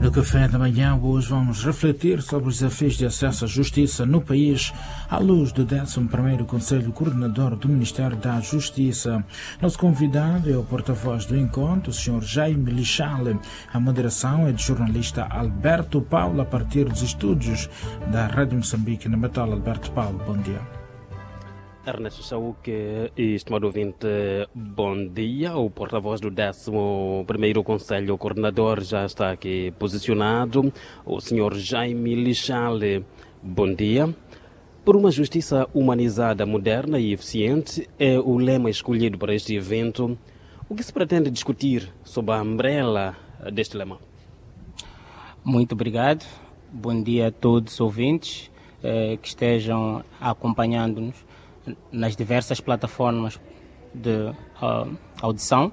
No café da manhã, hoje vamos refletir sobre os desafios de acesso à justiça no país à luz do 11º Conselho Coordenador do Ministério da Justiça. Nosso convidado é o porta-voz do encontro, o Sr. Jaime Lixale. A moderação é do jornalista Alberto Paulo, a partir dos estúdios da Rádio Moçambique, na Natal. Alberto Paulo, bom dia. Ernesto Sauque e estimado ouvinte, bom dia. O porta-voz do 11º Conselho Coordenador já está aqui posicionado. O Sr. Jaime Lixale, bom dia. Por uma justiça humanizada, moderna e eficiente é o lema escolhido para este evento. O que se pretende discutir sob a umbrella deste lema? Muito obrigado. Bom dia a todos os ouvintes que estejam acompanhando-nos nas diversas plataformas de audição.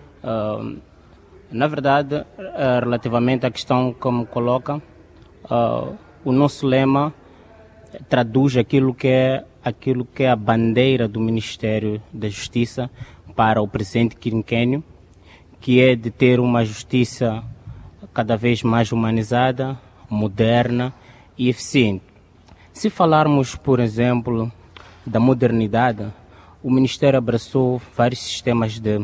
Na verdade, relativamente à questão como coloca, o nosso lema traduz aquilo que é a bandeira do Ministério da Justiça para o presente quinquênio, que é de ter uma justiça cada vez mais humanizada, moderna e eficiente. Se falarmos, por exemplo, da modernidade, o Ministério abraçou vários sistemas de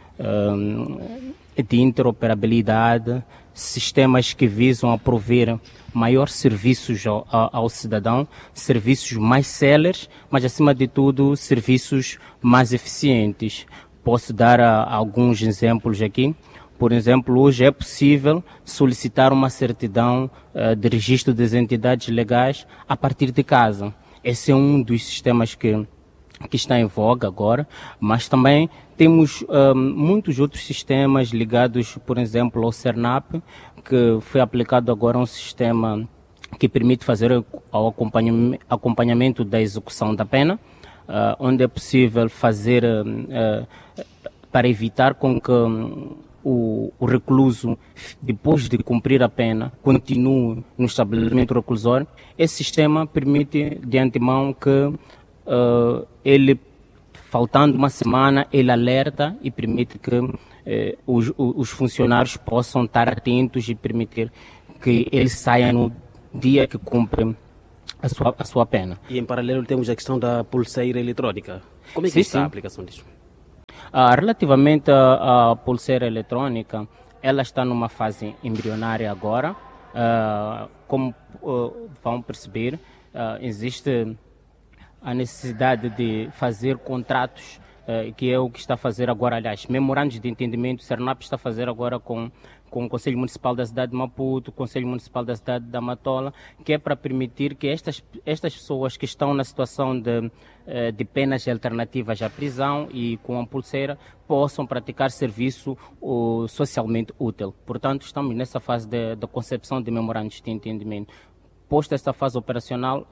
interoperabilidade, sistemas que visam a prover maiores serviços ao cidadão, serviços mais céleres, mas acima de tudo serviços mais eficientes. Posso dar alguns exemplos aqui. Por exemplo, hoje é possível solicitar uma certidão de registro das entidades legais a partir de casa. Esse é um dos sistemas que está em voga agora, mas também temos muitos outros sistemas ligados, por exemplo, ao CERNAP, que foi aplicado agora um sistema que permite fazer o acompanhamento da execução da pena, onde é possível fazer para evitar com que o recluso, depois de cumprir a pena, continue no estabelecimento reclusório. Esse sistema permite de antemão que ele, faltando uma semana, ele alerta e permite que os funcionários possam estar atentos e permitir que ele saia no dia que cumpre a sua pena. E em paralelo temos a questão da pulseira eletrônica. Como é que está a aplicação disso? Relativamente à pulseira eletrônica, ela está numa fase embrionária agora. Como vão perceber, existe a necessidade de fazer contratos, que é o que está a fazer agora, aliás, memorandos de entendimento. O CERNAP está a fazer agora com o Conselho Municipal da cidade de Maputo, o Conselho Municipal da cidade da Matola, que é para permitir que estas pessoas que estão na situação de penas alternativas à prisão e com a pulseira possam praticar serviço socialmente útil. Portanto, estamos nessa fase da concepção de memorandos de entendimento. Posta esta fase operacional,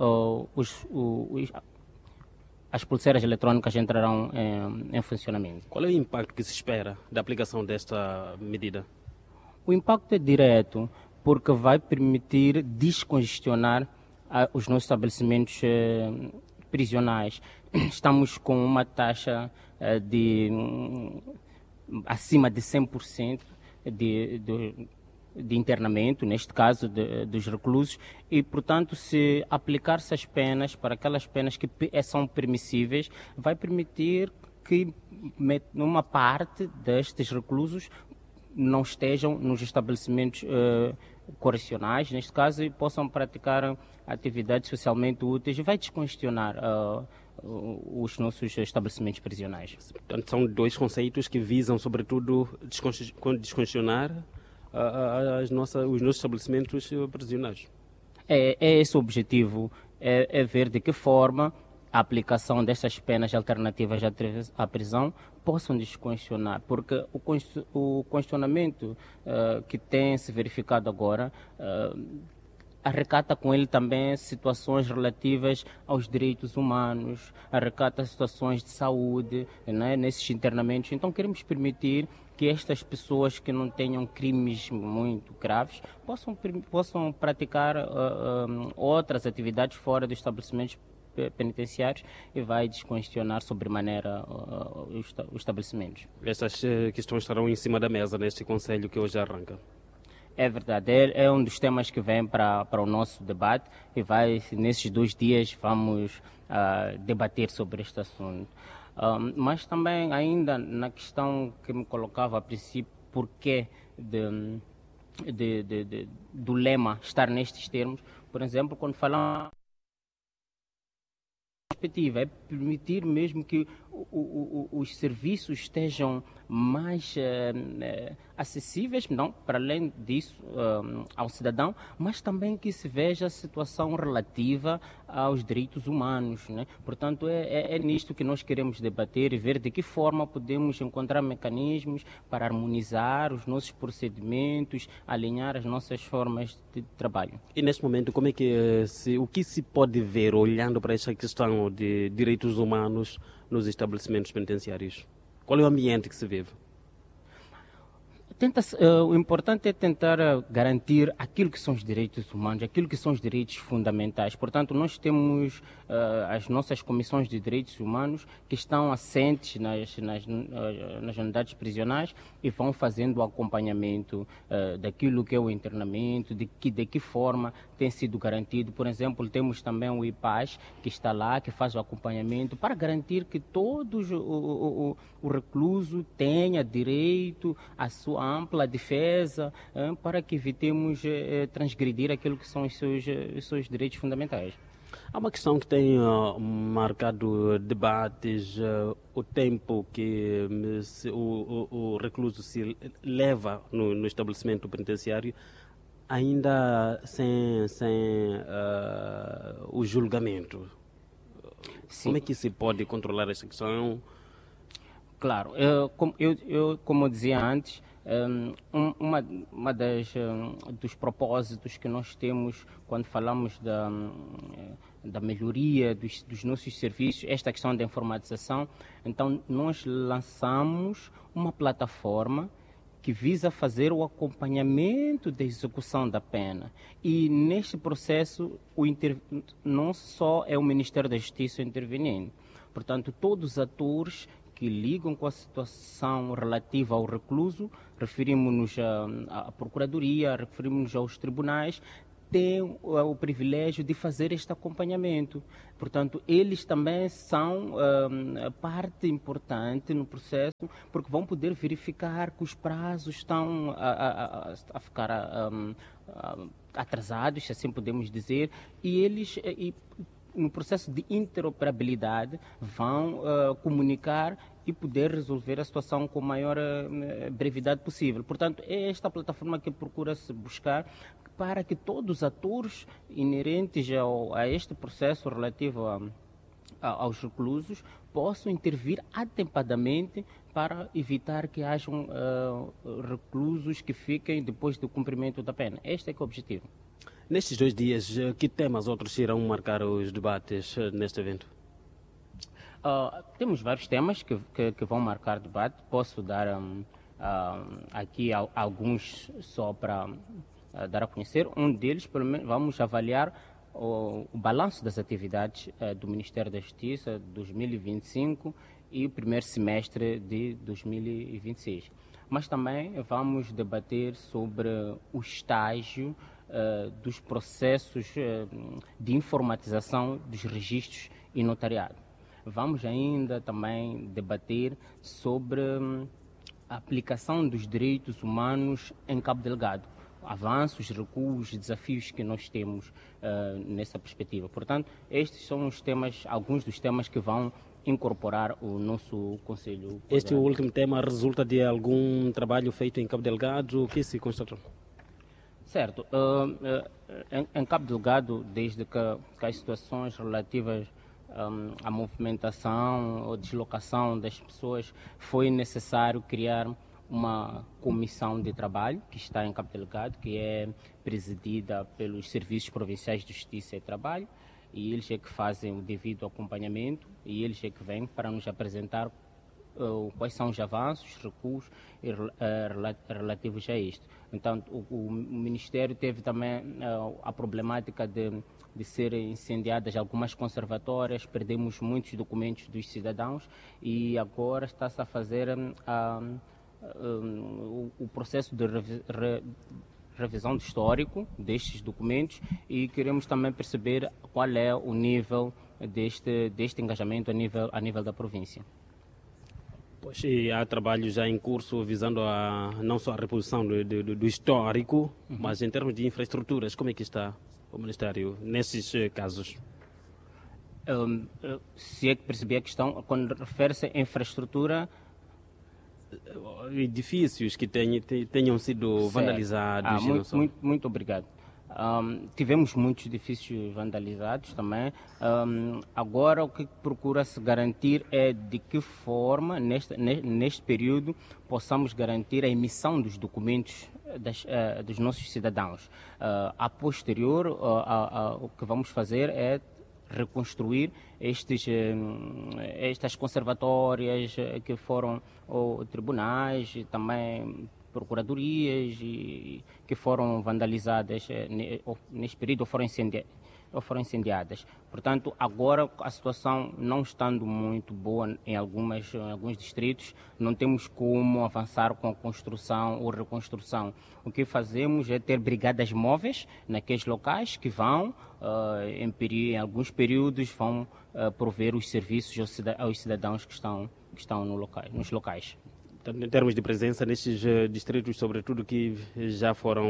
as pulseiras eletrônicas entrarão em funcionamento. Qual é o impacto que se espera da aplicação desta medida? O impacto é direto, porque vai permitir descongestionar os nossos estabelecimentos prisionais. Estamos com uma taxa acima de 100% de internamento, neste caso dos reclusos, e, portanto, se aplicar-se as penas para aquelas penas que são permissíveis, vai permitir que uma parte destes reclusos não estejam nos estabelecimentos correcionais, neste caso, e possam praticar atividades socialmente úteis, e vai descongestionar os nossos estabelecimentos prisionais. Portanto, são dois conceitos que visam, sobretudo, descongestionar os nossos estabelecimentos prisionais. É esse o objetivo, é ver de que forma a aplicação destas penas alternativas à prisão possam descongestionar, porque o congestionamento que tem se verificado agora arrecata com ele também situações relativas aos direitos humanos, arrecata situações de saúde, né, nesses internamentos. Então queremos permitir que estas pessoas que não tenham crimes muito graves possam praticar outras atividades fora dos estabelecimentos penitenciários, e vai descongestionar sobremaneira os estabelecimentos. Estas questões estarão em cima da mesa neste Conselho que hoje arranca? É verdade, é um dos temas que vem para o nosso debate e nesses 2 dias vamos debater sobre este assunto. Mas também ainda na questão que me colocava a princípio, porquê do lema estar nestes termos, por exemplo, quando falamos perspectiva, é permitir mesmo que os serviços estejam mais acessíveis, não, para além disso, ao cidadão, mas também que se veja a situação relativa aos direitos humanos, né? Portanto, é nisto que nós queremos debater e ver de que forma podemos encontrar mecanismos para harmonizar os nossos procedimentos, alinhar as nossas formas de trabalho. E neste momento, como é que o que se pode ver olhando para esta questão de direitos humanos nos estabelecimentos penitenciários? Qual é o ambiente que se vive? O importante é tentar garantir aquilo que são os direitos humanos, aquilo que são os direitos fundamentais. Portanto, nós temos as nossas comissões de direitos humanos que estão assentes nas unidades prisionais e vão fazendo o acompanhamento daquilo que é o internamento, de que forma tem sido garantido. Por exemplo, temos também o IPAS que está lá, que faz o acompanhamento para garantir que todos o recluso tenha direito à sua ampla defesa, para que evitemos transgredir aquilo que são os seus direitos fundamentais. Há uma questão que tem marcado debates, o tempo que o recluso se leva no estabelecimento penitenciário, ainda sem o julgamento. Sim. Como é que se pode controlar essa questão? Claro, como eu dizia antes, dos propósitos que nós temos quando falamos da melhoria dos nossos serviços, esta questão da informatização. Então, nós lançamos uma plataforma que visa fazer o acompanhamento da execução da pena. E neste processo, não só é o Ministério da Justiça intervenindo. Portanto, todos os atores que ligam com a situação relativa ao recluso, referimos-nos à Procuradoria, referimos-nos aos tribunais, têm o privilégio de fazer este acompanhamento. Portanto, eles também são parte importante no processo, porque vão poder verificar que os prazos estão a ficar atrasados, se assim podemos dizer, e eles... no processo de interoperabilidade, vão comunicar e poder resolver a situação com a maior brevidade possível. Portanto, é esta plataforma que procura-se buscar para que todos os atores inerentes a este processo relativo aos reclusos possam intervir atempadamente para evitar que hajam reclusos que fiquem depois do cumprimento da pena. Este é que é o objetivo. Nestes 2 dias, que temas outros irão marcar os debates neste evento? Temos vários temas que vão marcar debate. Posso dar aqui alguns só para dar a conhecer. Um deles, pelo menos, vamos avaliar o balanço das atividades do Ministério da Justiça 2025 e o primeiro semestre de 2026. Mas também vamos debater sobre o estágio dos processos de informatização dos registros e notariado. Vamos ainda também debater sobre a aplicação dos direitos humanos em Cabo Delgado, avanços, recuos, desafios que nós temos nessa perspectiva. Portanto, estes são alguns dos temas que vão incorporar o nosso Conselho. Este último tema resulta de algum trabalho feito em Cabo Delgado? O que se constatou? Certo. Em Cabo Delgado, desde que as situações relativas à movimentação ou deslocação das pessoas, foi necessário criar uma comissão de trabalho que está em Cabo Delgado, que é presidida pelos Serviços Provinciais de Justiça e Trabalho, e eles é que fazem o devido acompanhamento e eles é que vêm para nos apresentar quais são os avanços, recuos relativos a isto. Então, o Ministério teve também a problemática de serem incendiadas algumas conservatórias, perdemos muitos documentos dos cidadãos e agora está-se a fazer o processo de revisão do histórico destes documentos e queremos também perceber qual é o nível deste engajamento a nível da província. Pois, e há trabalho já em curso visando não só a reposição do histórico, mas em termos de infraestruturas, como é que está o Ministério nesses casos? Se é que percebi a questão, quando refere-se à infraestrutura... Edifícios que tenham sido vandalizados. Muito obrigado. Tivemos muitos edifícios vandalizados também. Agora o que procura-se garantir é de que forma, neste período, possamos garantir a emissão dos documentos dos nossos cidadãos. A posterior, o que vamos fazer é reconstruir estas conservatórias que foram tribunais e também procuradorias e que foram vandalizadas neste período ou foram incendiadas. Portanto, agora a situação não estando muito boa em alguns distritos, não temos como avançar com a construção ou reconstrução. O que fazemos é ter brigadas móveis naqueles locais que vão, em alguns períodos, vão prover os serviços aos cidadãos que estão nos locais. Em termos de presença nestes distritos, sobretudo que já foram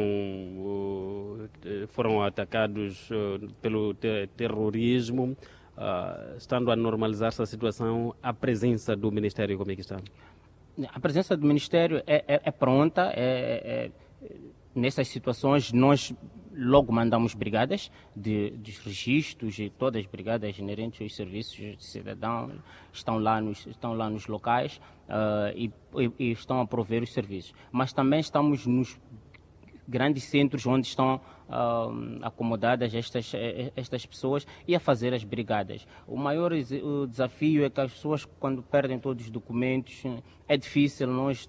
atacados pelo terrorismo, estando a normalizar-se a situação, a presença do Ministério, como é que está? A presença do Ministério é pronta. Nessas situações, nós logo mandamos brigadas dos registros e todas as brigadas inerentes aos serviços de cidadão estão lá nos locais e estão a prover os serviços. Mas também estamos nos grandes centros onde estão acomodadas estas pessoas e a fazer as brigadas. O maior desafio é que as pessoas, quando perdem todos os documentos, é difícil nós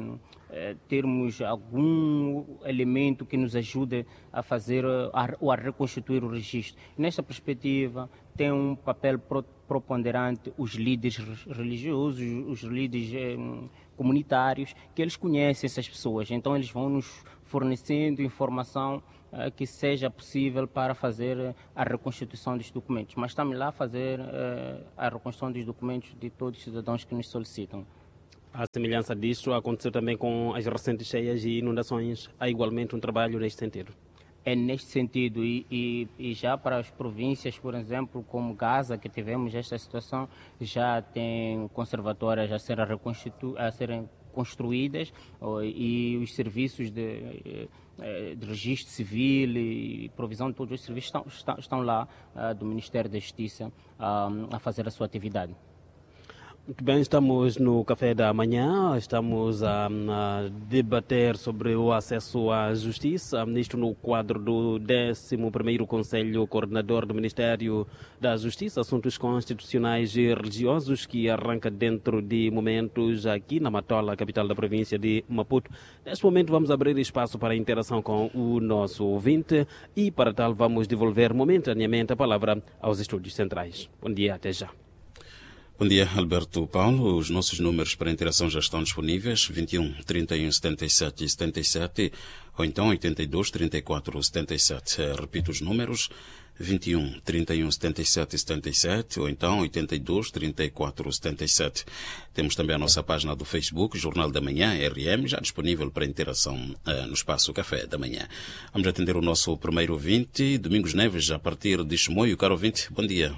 termos algum elemento que nos ajude a fazer ou a reconstituir o registro. Nesta perspectiva, tem um papel preponderante os líderes religiosos, os líderes comunitários, que eles conhecem essas pessoas, então eles vão nos fornecendo informação que seja possível para fazer a reconstituição dos documentos. Mas estamos lá a fazer a reconstrução dos documentos de todos os cidadãos que nos solicitam. A semelhança disso aconteceu também com as recentes cheias e inundações. Há igualmente um trabalho neste sentido? É neste sentido e já para as províncias, por exemplo, como Gaza, que tivemos esta situação, já tem conservatórias a serem construídas e os serviços de registro civil e provisão de todos os serviços estão lá do Ministério da Justiça a fazer a sua atividade. Muito bem, estamos no Café da Manhã, estamos a debater sobre o acesso à justiça, isto no quadro do 11º Conselho Coordenador do Ministério da Justiça, Assuntos Constitucionais e Religiosos, que arranca dentro de momentos aqui na Matola, capital da província de Maputo. Neste momento vamos abrir espaço para a interação com o nosso ouvinte e para tal vamos devolver momentaneamente a palavra aos estúdios centrais. Bom dia, até já. Bom dia, Alberto Paulo. Os nossos números para interação já estão disponíveis: 21 31 77 77 ou então 82 34 77. Repito os números: 21 31 77 77 ou então 82 34 77. Temos também a nossa página do Facebook, Jornal da Manhã, RM, já disponível para interação no espaço Café da Manhã. Vamos atender o nosso primeiro ouvinte, Domingos Neves, a partir de Chimoio. Caro ouvinte, bom dia.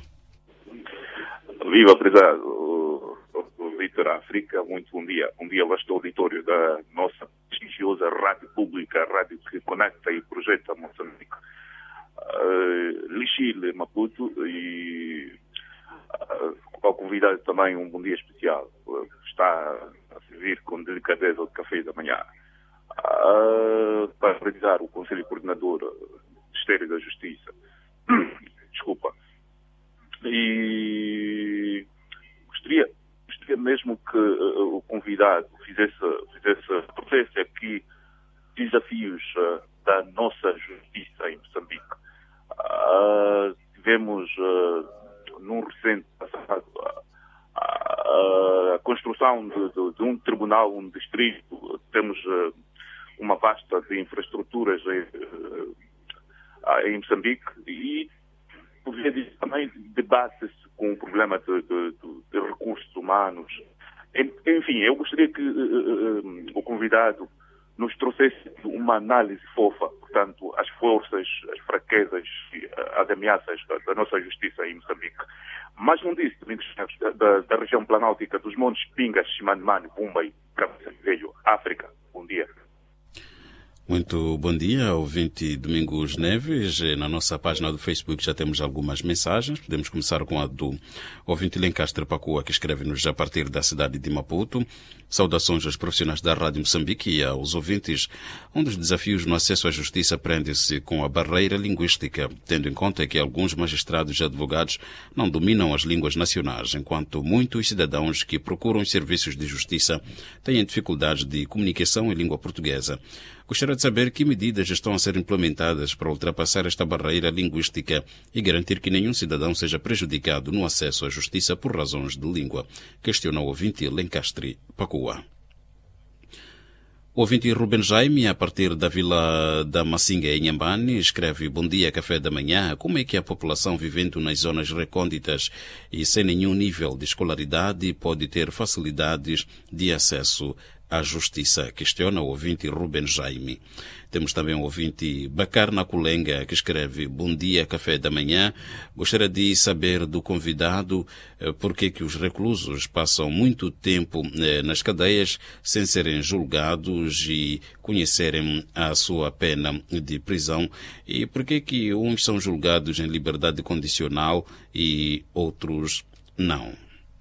Viva, prezado, o Vítor África, muito bom dia. Um dia vasto auditório da nossa prestigiosa rádio pública, a rádio que conecta e projeta Moçambique, Lixile, Maputo, e ao convidado também um bom dia especial. Está a servir com delicadeza o café da manhã. Para realizar o Conselho Coordenador do Ministério da Justiça. Desculpa. E gostaria mesmo que o convidado fizesse aqui desafios da nossa justiça em Moçambique. Tivemos num recente passado a construção de um tribunal, um distrito. Temos uma pasta de infraestruturas em Moçambique e, por via disso, também debate-se com o problema de recursos humanos. Enfim, eu gostaria que o convidado nos trouxesse uma análise fofa, portanto, as forças, as fraquezas, as ameaças da nossa justiça em Moçambique. Mas não disse, da região planáltica dos Montes Pingas, Chimanimani, Pumba e Cabeça de Velho, África. Bom dia. Muito bom dia, ouvinte Domingos Neves. Na nossa página do Facebook já temos algumas mensagens. Podemos começar com a do ouvinte Lencastre Pacua, que escreve-nos a partir da cidade de Maputo. Saudações aos profissionais da Rádio Moçambique e aos ouvintes. Um dos desafios no acesso à justiça prende-se com a barreira linguística, tendo em conta que alguns magistrados e advogados não dominam as línguas nacionais, enquanto muitos cidadãos que procuram os serviços de justiça têm dificuldades de comunicação em língua portuguesa. Gostaria de saber que medidas estão a ser implementadas para ultrapassar esta barreira linguística e garantir que nenhum cidadão seja prejudicado no acesso à justiça por razões de língua. Questiona o ouvinte Lencastre Pacua. O ouvinte Ruben Jaime, a partir da Vila da Massinga, em Inhambane, escreve: Bom dia, café da manhã. Como é que a população vivendo nas zonas recônditas e sem nenhum nível de escolaridade pode ter facilidades de acesso à justiça? Questiona o ouvinte Ruben Jaime. Temos também o ouvinte Bacar Naculenga, que escreve: Bom dia, café da manhã. Gostaria de saber do convidado por que os reclusos passam muito tempo nas cadeias sem serem julgados e conhecerem a sua pena de prisão, e por que uns são julgados em liberdade condicional e outros não.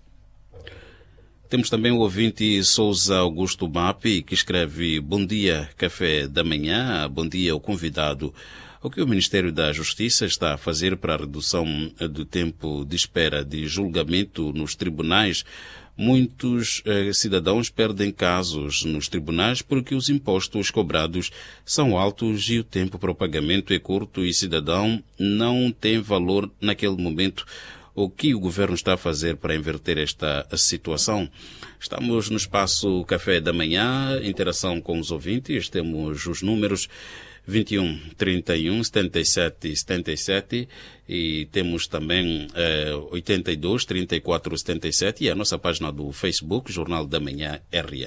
Temos também o ouvinte Souza Augusto Mapi, que escreve: Bom dia, café da manhã. Bom dia ao convidado. O que o Ministério da Justiça está a fazer para a redução do tempo de espera de julgamento nos tribunais? Muitos cidadãos perdem casos nos tribunais porque os impostos cobrados são altos e o tempo para o pagamento é curto e o cidadão não tem valor naquele momento. O que o governo está a fazer para inverter esta situação? Estamos no espaço Café da Manhã, interação com os ouvintes. Temos os números 21 31 77 77 e temos também 82 34 77 e a nossa página do Facebook, Jornal da Manhã RN.